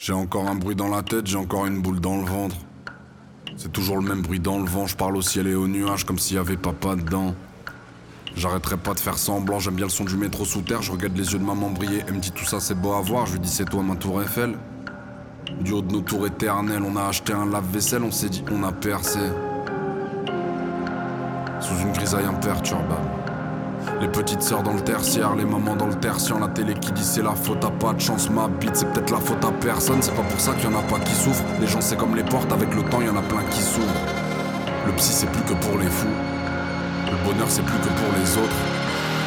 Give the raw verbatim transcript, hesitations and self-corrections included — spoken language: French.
J'ai encore un bruit dans la tête, j'ai encore une boule dans le ventre. C'est toujours le même bruit dans le vent, je parle au ciel et aux nuages comme s'il y avait papa dedans. J'arrêterai pas de faire semblant, j'aime bien le son du métro sous terre. Je regarde les yeux de maman briller, elle me dit tout ça c'est beau à voir. Je lui dis c'est toi ma tour Eiffel. Du haut de nos tours éternelles, on a acheté un lave-vaisselle, on s'est dit on a percé. Sous une grisaille imperturbable. Les petites sœurs dans le tertiaire, les mamans dans le tertiaire. La télé qui dit c'est la faute à pas de chance, ma bite c'est peut-être la faute à personne. C'est pas pour ça qu'il y en a pas qui souffrent. Les gens c'est comme les portes, avec le temps il y en a plein qui s'ouvrent. Le psy c'est plus que pour les fous. Le bonheur c'est plus que pour les autres.